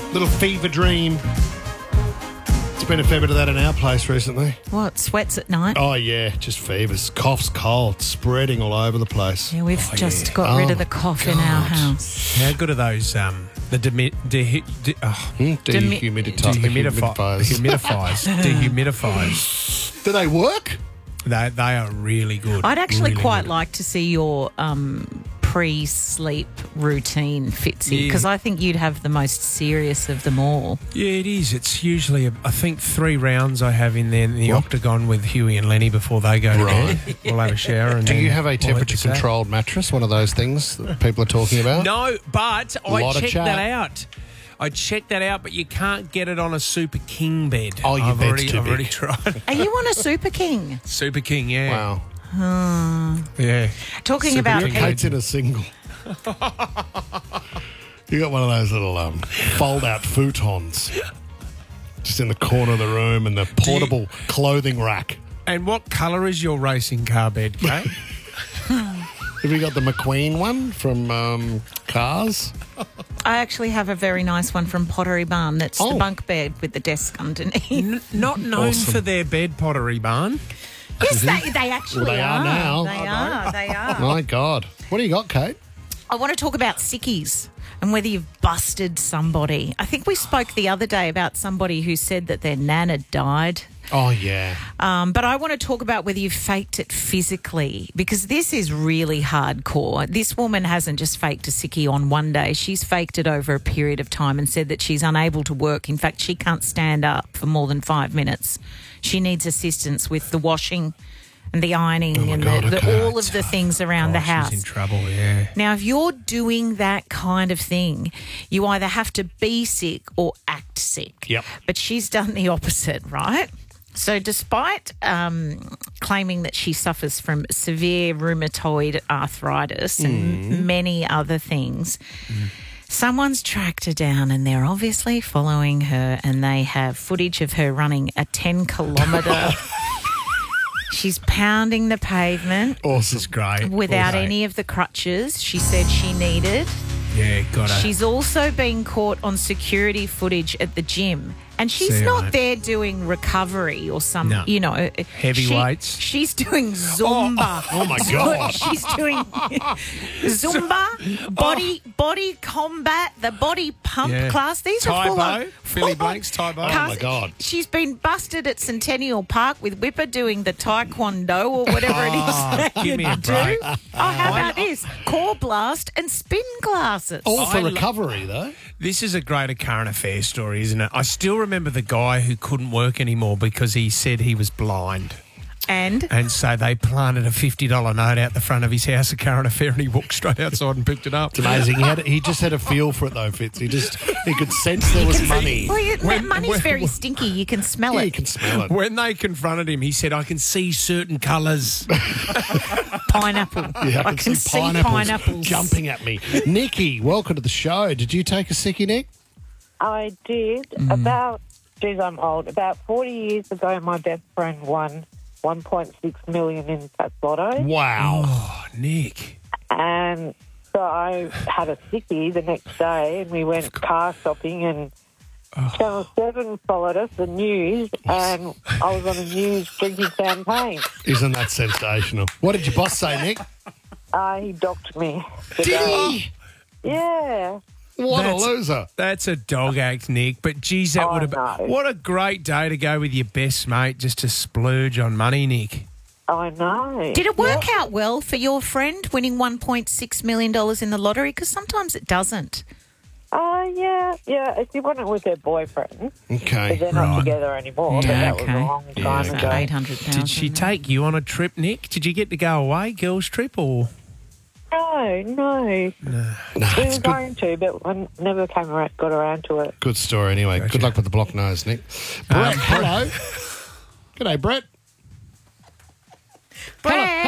Little fever dream. It's been a fair bit of that in our place recently. What, sweats at night? Oh, yeah, just fevers. Coughs, cold, spreading all over the place. Yeah, we've just got rid of the cough in our house. How good are those, the dehumidifiers. Do they work? They are really good. I'd actually Really quite good. like to see your pre-sleep routine, Fitzy, because I think you'd have the most serious of them all. Yeah, it is. It's usually, I think, 3 rounds I have in there in the octagon with Huey and Lenny before they go to bed. We'll have a shower. And Do then you have a we'll hit the temperature-controlled mattress, one of those things that people are talking about? No, but I Lot of checked chat. that out. But you can't get it on a Super King bed. Oh, your I've bed's too already big. tried. Are you on a Super King? Super King, yeah. Wow. Yeah. Talking Super about King. Kate's in a single. You got one of those little fold-out futons just in the corner of the room and the portable clothing rack. And what colour is your racing car bed, Kate? Have you got the McQueen one from Cars? I actually have a very nice one from Pottery Barn. That's the Oh. bunk bed with the desk underneath. Not known Awesome. for their bed, Pottery Barn. Yes, they actually Well, they are now. They are. My God. What do you got, Kate? I want to talk about sickies and whether you've busted somebody. I think we spoke the other day about somebody who said that their nan had died. Oh, yeah. But I want to talk about whether you've faked it physically, because this is really hardcore. This woman hasn't just faked a sickie on one day. She's faked it over a period of time and said that she's unable to work. In fact, she can't stand up for more than 5 minutes. She needs assistance with the washing and the ironing and God, okay. all of the things around the house. She's in trouble, yeah. Now, if you're doing that kind of thing, you either have to be sick or act sick. Yep. But she's done the opposite, right? So despite claiming that she suffers from severe rheumatoid arthritis and many other things, someone's tracked her down and they're obviously following her, and they have footage of her running a 10-kilometre... She's pounding the pavement This is great. without Great. any of the crutches she said she needed. Yeah, got her. She's also been caught on security footage at the gym. And she's See, not mate. there doing recovery or some, No. Heavy weights. She's doing Zumba. Oh, my God. She's doing Zumba, body combat, the body pump Yeah. class. These are full Tybo, on. Philly Blank's Tybo. Oh, my God. She's been busted at Centennial Park with Whipper doing the taekwondo or whatever it is that give you me a do. break. Oh, how about this? Core blast and spin classes. All for I lo- recovery, though. This is a great current affairs story, isn't it? I still remember the guy who couldn't work anymore because he said he was blind. And And so they planted a $50 note out the front of his house, a current affair, and he walked straight outside and picked it up. It's amazing. He just had a feel for it, though, Fitz. He could sense there was money. well, money's very stinky. You can smell Yeah, it. you can smell it. When they confronted him, he said, I can see certain colours. Pineapple. Yeah, I can see pineapples jumping at me. Nikki, welcome to the show. Did you take a sickie, Nick? I did. I'm old. About 40 years ago, my best friend won 1.6 million in Pats Lotto. Wow. Oh, Nick. And so I had a sickie the next day, and we went car shopping, and Channel 7 followed us, the news, and I was on the news drinking champagne. Isn't that sensational? What did your boss say, Nick? He docked me. Did he? Yeah. What That's- a loser. That's a dog act, Nick. But, geez, that would have no. What a great day to go with your best mate just to splurge on money, Nick. I know. Did it work out well for your friend winning $1.6 million in the lottery? Because sometimes it doesn't. Yeah. She won it with her boyfriend. Okay. They're not together anymore, but that was a long time Yeah, ago. okay. 800,000. Did she take you on a trip, Nick? Did you get to go away, girls' trip, or...? No. We No, were it's good. going to, but I never got around to it. Good story anyway. Gotcha. Good luck with the block nose, Nick. Brett, hello. G'day, Brett. Brett.